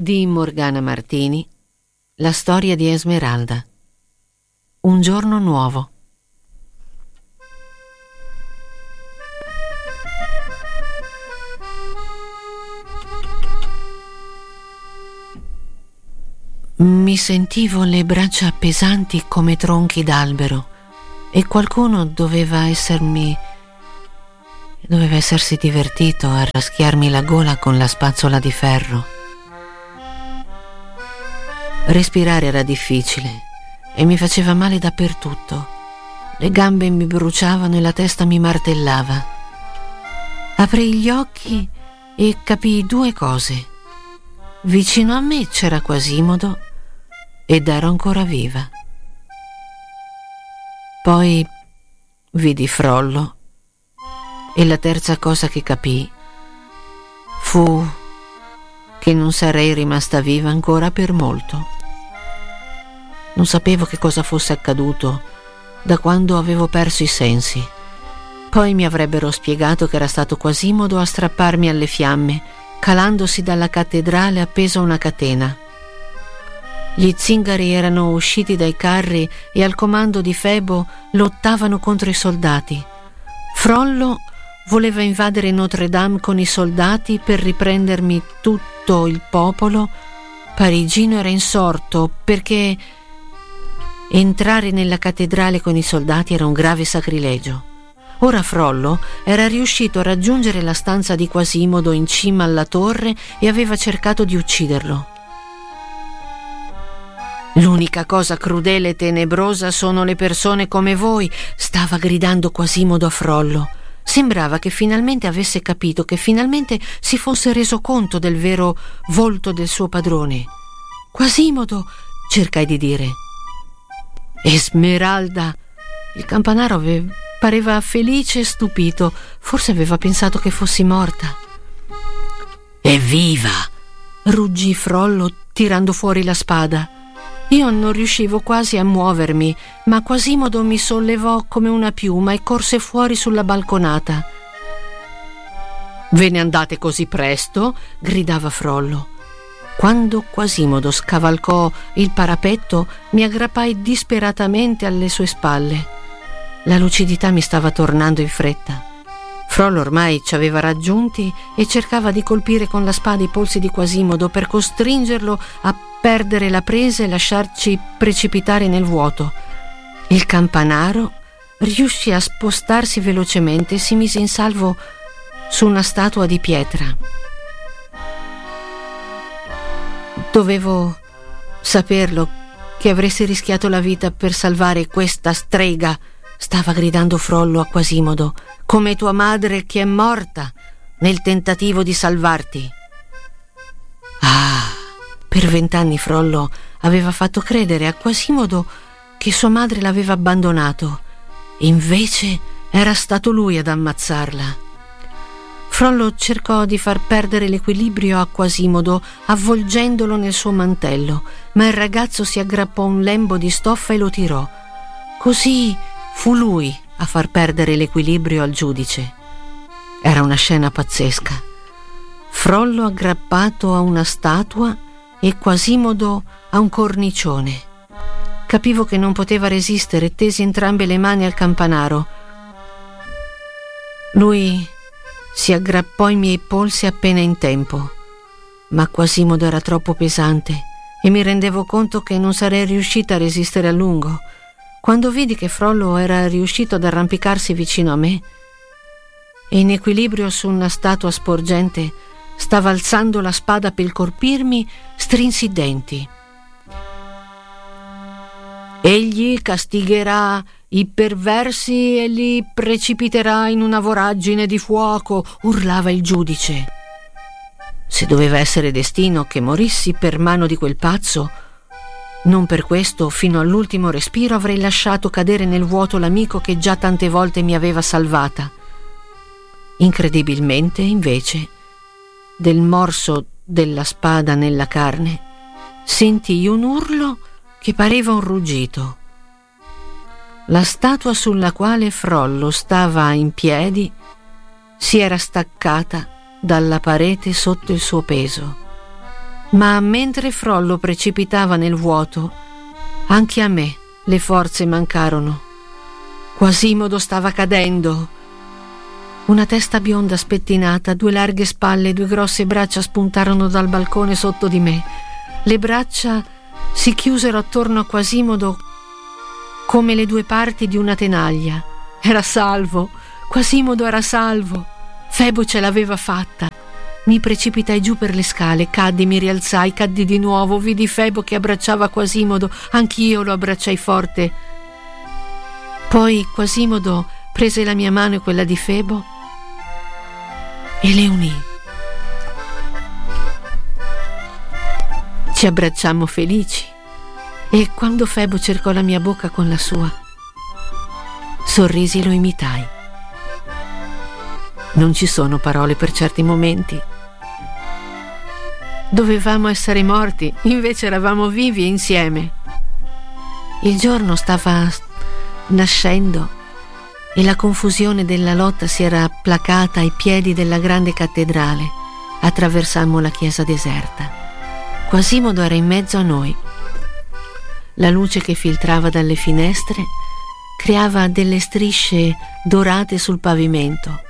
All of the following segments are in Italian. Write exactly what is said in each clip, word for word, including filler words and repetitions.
Di Morgana Martini, la storia di Esmeralda. Un giorno nuovo. Mi sentivo le braccia pesanti come tronchi d'albero e qualcuno doveva essermi doveva essersi divertito a raschiarmi la gola con la spazzola di ferro. Respirare era difficile e mi faceva male dappertutto. Le gambe mi bruciavano e la testa mi martellava. Aprii gli occhi e capii due cose. Vicino a me c'era Quasimodo ed ero ancora viva. Poi vidi Frollo e la terza cosa che capii fu che non sarei rimasta viva ancora per molto. Non sapevo che cosa fosse accaduto da quando avevo perso i sensi. Poi mi avrebbero spiegato che era stato Quasimodo a strapparmi alle fiamme, calandosi dalla cattedrale appeso a una catena. Gli zingari erano usciti dai carri e al comando di Febo lottavano contro i soldati. Frollo voleva invadere Notre Dame con i soldati per riprendermi tutto il popolo. Parigino era insorto perché entrare nella cattedrale con i soldati era un grave sacrilegio. Ora Frollo era riuscito a raggiungere la stanza di Quasimodo in cima alla torre e aveva cercato di ucciderlo. «L'unica cosa crudele e tenebrosa sono le persone come voi», stava gridando Quasimodo a Frollo. Sembrava che finalmente avesse capito, che finalmente si fosse reso conto del vero volto del suo padrone. «Quasimodo», cercai di dire. «Esmeralda!» Il campanaro ave- pareva felice e stupito. Forse aveva pensato che fossi morta. «Evviva!» ruggì Frollo tirando fuori la spada. Io non riuscivo quasi a muovermi, ma Quasimodo mi sollevò come una piuma e corse fuori sulla balconata. «Ve ne andate così presto?» gridava Frollo. Quando Quasimodo scavalcò il parapetto, mi aggrappai disperatamente alle sue spalle. La lucidità mi stava tornando in fretta. Frollo ormai ci aveva raggiunti e cercava di colpire con la spada i polsi di Quasimodo per costringerlo a perdere la presa e lasciarci precipitare nel vuoto. Il campanaro riuscì a spostarsi velocemente e si mise in salvo su una statua di pietra. «Dovevo saperlo che avresti rischiato la vita per salvare questa strega», stava gridando Frollo a Quasimodo, «come tua madre che è morta nel tentativo di salvarti». Ah, per vent'anni Frollo aveva fatto credere a Quasimodo che sua madre l'aveva abbandonato. Invece era stato lui ad ammazzarla. Frollo cercò di far perdere l'equilibrio a Quasimodo avvolgendolo nel suo mantello, ma il ragazzo si aggrappò a un lembo di stoffa e lo tirò. Così fu lui a far perdere l'equilibrio al giudice. Era una scena pazzesca. Frollo aggrappato a una statua e Quasimodo a un cornicione. Capivo che non poteva resistere e tesi entrambe le mani al campanaro. Lui si aggrappò ai miei polsi appena in tempo, ma Quasimodo era troppo pesante e mi rendevo conto che non sarei riuscita a resistere a lungo. Quando vidi che Frollo era riuscito ad arrampicarsi vicino a me e in equilibrio su una statua sporgente stava alzando la spada per colpirmi, strinsi i denti. «Egli castigherà i perversi e li precipiterà in una voragine di fuoco», urlava il giudice. Se doveva essere destino che morissi per mano di quel pazzo, non per questo fino all'ultimo respiro avrei lasciato cadere nel vuoto l'amico che già tante volte mi aveva salvata. Incredibilmente, invece, del morso della spada nella carne sentii un urlo che pareva un ruggito. La statua sulla quale Frollo stava in piedi si era staccata dalla parete sotto il suo peso. Ma mentre Frollo precipitava nel vuoto, anche a me le forze mancarono. Quasimodo stava cadendo. Una testa bionda spettinata, due larghe spalle e due grosse braccia spuntarono dal balcone sotto di me. Le braccia si chiusero attorno a Quasimodo come le due parti di una tenaglia. Era salvo, Quasimodo era salvo. Febo ce l'aveva fatta. Mi precipitai giù per le scale, caddi, mi rialzai, caddi di nuovo, vidi Febo che abbracciava Quasimodo, anch'io lo abbracciai forte. Poi Quasimodo prese la mia mano e quella di Febo e le unì. Ci abbracciammo felici e quando Febo cercò la mia bocca con la sua, sorrisi e lo imitai. Non ci sono parole per certi momenti. Dovevamo essere morti, invece eravamo vivi insieme. Il giorno stava nascendo e la confusione della lotta si era placata ai piedi della grande cattedrale. Attraversammo la chiesa deserta. Quasimodo era in mezzo a noi. La luce che filtrava dalle finestre creava delle strisce dorate sul pavimento.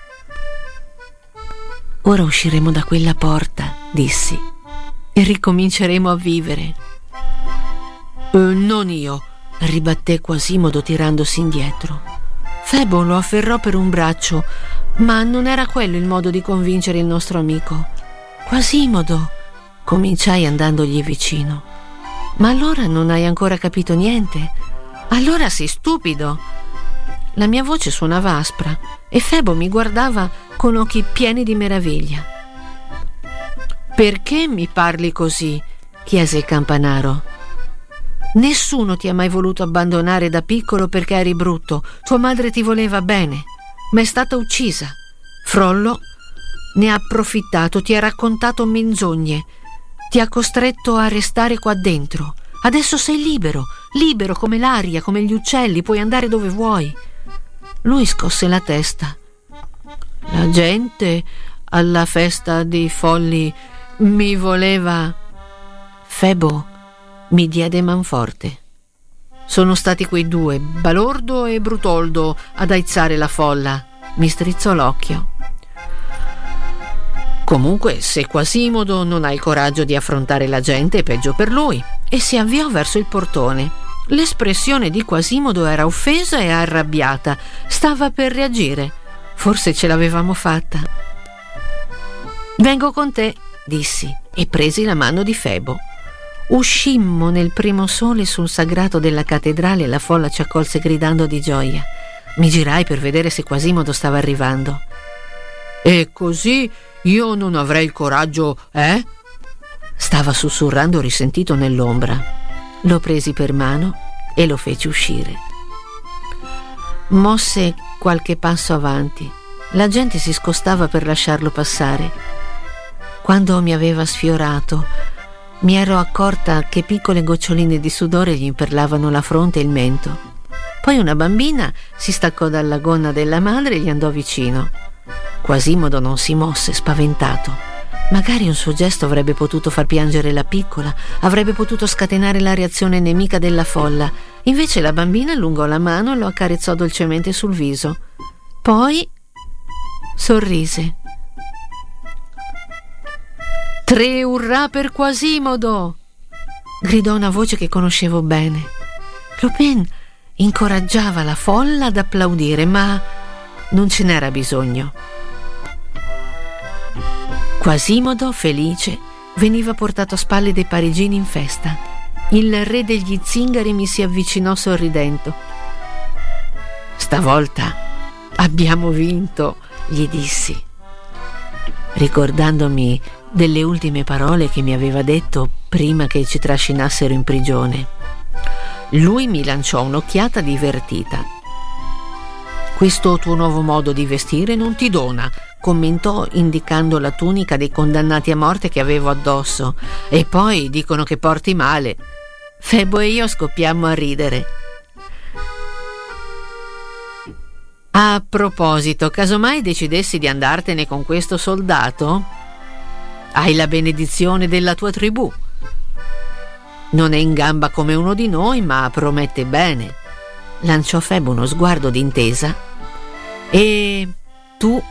Ora usciremo da quella porta, dissi, e ricominceremo a vivere. Eh, non io, ribatté Quasimodo tirandosi indietro. Febo lo afferrò per un braccio, ma non era quello il modo di convincere il nostro amico. Quasimodo, cominciai andandogli vicino. Ma allora non hai ancora capito niente? Allora sei stupido. La mia voce suonava aspra e Febo mi guardava con occhi pieni di meraviglia. Perché mi parli così? Chiese il campanaro. Nessuno ti ha mai voluto abbandonare da piccolo perché eri brutto. Tua madre ti voleva bene, ma è stata uccisa. Frollo ne ha approfittato, ti ha raccontato menzogne, ti ha costretto a restare qua dentro. Adesso sei libero, libero come l'aria, come gli uccelli, puoi andare dove vuoi. Lui scosse la testa. La gente alla festa dei folli mi voleva. Febo mi diede manforte. Sono stati quei due, Balordo e Brutoldo, ad aizzare la folla. Mi strizzò l'occhio. Comunque, se Quasimodo non ha il coraggio di affrontare la gente, è peggio per lui. E si avviò verso il portone. L'espressione di Quasimodo era offesa e arrabbiata. Stava per reagire. Forse ce l'avevamo fatta. Vengo con te, dissi, e presi la mano di Febo. Uscimmo nel primo sole sul sagrato della cattedrale e la folla ci accolse gridando di gioia. Mi girai per vedere se Quasimodo stava arrivando. E così io non avrei il coraggio, eh? Stava sussurrando risentito nell'ombra. Lo presi per mano e lo feci uscire. Mosse qualche passo avanti. La gente si scostava per lasciarlo passare. Quando mi aveva sfiorato, mi ero accorta che piccole goccioline di sudore gli imperlavano la fronte e il mento. Poi una bambina si staccò dalla gonna della madre e gli andò vicino. Quasimodo non si mosse, spaventato. Magari un suo gesto avrebbe potuto far piangere la piccola, avrebbe potuto scatenare la reazione nemica della folla. Invece la bambina allungò la mano e lo accarezzò dolcemente sul viso. Poi sorrise. Tre urrà per Quasimodo! Gridò una voce che conoscevo bene. Lupin incoraggiava la folla ad applaudire, ma non ce n'era bisogno. Quasimodo, felice, veniva portato a spalle dei parigini in festa. Il re degli zingari mi si avvicinò sorridendo. Stavolta abbiamo vinto, gli dissi, ricordandomi delle ultime parole che mi aveva detto prima che ci trascinassero in prigione. Lui mi lanciò un'occhiata divertita. Questo tuo nuovo modo di vestire non ti dona, commentò indicando la tunica dei condannati a morte che avevo addosso. E poi dicono che porti male. Febo e io scoppiammo a ridere. A proposito, casomai decidessi di andartene con questo soldato? Hai la benedizione della tua tribù. Non è in gamba come uno di noi, ma promette bene. Lanciò Feb uno sguardo d'intesa. E tu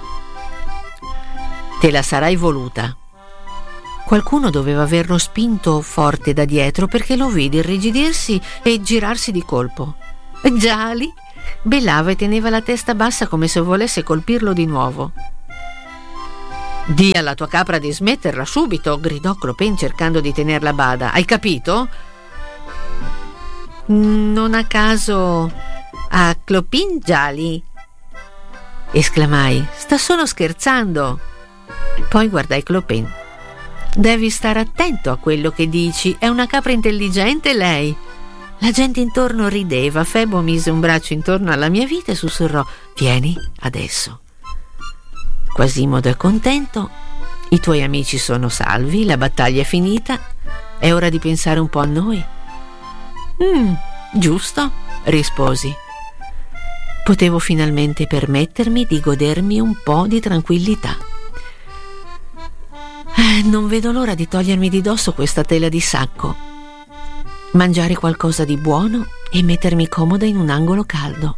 te la sarai voluta. Qualcuno doveva averlo spinto forte da dietro, perché lo vide irrigidirsi e girarsi di colpo. Giali bellava e teneva la testa bassa come se volesse colpirlo di nuovo. «Dì alla tua capra di smetterla subito», gridò Clopin cercando di tenerla a bada. «Hai capito?» «Non a caso a Clopin Giali?» esclamai. «Sta solo scherzando». Poi guardai Clopin. «Devi stare attento a quello che dici, è una capra intelligente lei». La gente intorno rideva. Febo mise un braccio intorno alla mia vita e sussurrò: «Vieni adesso». Quasimodo è contento, i tuoi amici sono salvi, la battaglia è finita, è ora di pensare un po' a noi. Mm, giusto, risposi. Potevo finalmente permettermi di godermi un po' di tranquillità. Eh, non vedo l'ora di togliermi di dosso questa tela di sacco, mangiare qualcosa di buono e mettermi comoda in un angolo caldo.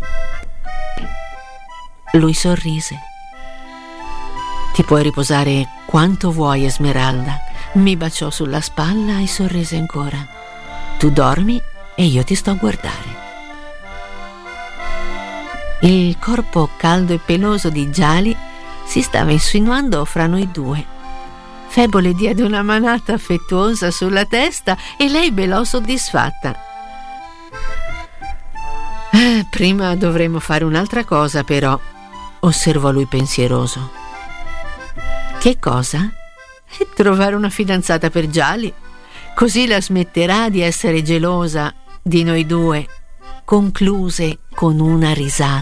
Lui sorrise. «Ti puoi riposare quanto vuoi, Esmeralda», mi baciò sulla spalla e sorrise ancora. «Tu dormi e io ti sto a guardare». Il corpo caldo e peloso di Giali si stava insinuando fra noi due. Febo le diede una manata affettuosa sulla testa e lei belò soddisfatta. «Eh, prima dovremmo fare un'altra cosa, però», osservò lui pensieroso. «Che cosa?» «Trovare una fidanzata per Giali, così la smetterà di essere gelosa di noi due», concluse con una risata.